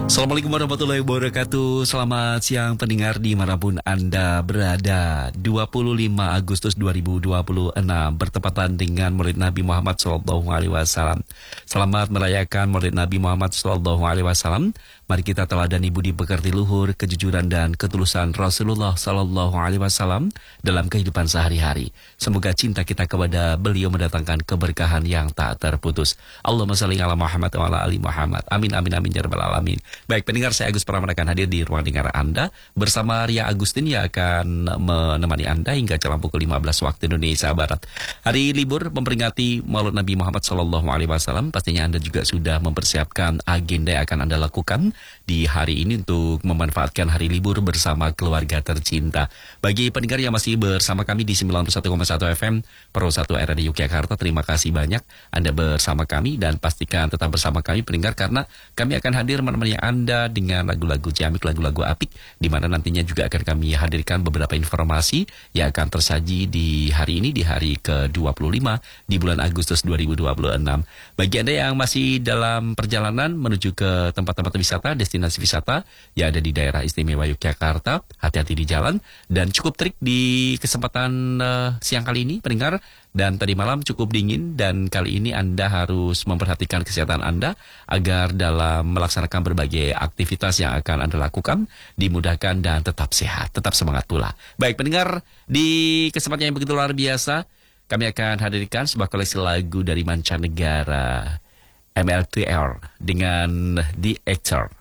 Assalamualaikum warahmatullahi wabarakatuh. Selamat siang pendengar dimanapun Anda berada. 25 Agustus 2026 bertepatan dengan Maulid Nabi Muhammad SAW. Selamat merayakan Maulid Nabi Muhammad SAW. Mari kita teladani budi pekerti luhur, kejujuran dan ketulusan Rasulullah SAW dalam kehidupan sehari-hari. Semoga cinta kita kepada beliau mendatangkan keberkahan yang tak terputus. Allahumma shalli ala Muhammad wa ala ali Muhammad. Amin amin amin ya rabbal alamin. Baik pendengar, saya Agus Pramana akan hadir di ruang dengar Anda bersama Ria Agustin yang akan menemani Anda hingga jelang pukul 15 waktu Indonesia Barat. Hari libur memperingati Maulid Nabi Muhammad SAW. Pastinya Anda juga sudah mempersiapkan agenda yang akan Anda lakukan di hari ini untuk memanfaatkan hari libur bersama keluarga tercinta. Bagi pendengar yang masih bersama kami di 91,1 FM Pro 1 RRI Yogyakarta, terima kasih banyak Anda bersama kami dan pastikan tetap bersama kami pendengar, karena kami akan hadir menemani Anda dengan lagu-lagu ciamik, lagu-lagu apik, di mana nantinya juga akan kami hadirkan beberapa informasi yang akan tersaji di hari ini, di hari ke-25 di bulan Agustus 2026. Bagi Anda yang masih dalam perjalanan menuju ke tempat-tempat wisata, destinasi wisata yang ada di daerah istimewa Yogyakarta, hati-hati di jalan dan cukup trik di kesempatan siang kali ini pendengar. Dan tadi malam cukup dingin dan kali ini Anda harus memperhatikan kesehatan Anda agar dalam melaksanakan berbagai aktivitas yang akan Anda lakukan dimudahkan dan tetap sehat, tetap semangat pula. Baik pendengar, di kesempatan yang begitu luar biasa kami akan hadirkan sebuah koleksi lagu dari mancanegara, MLTR dengan The Actor.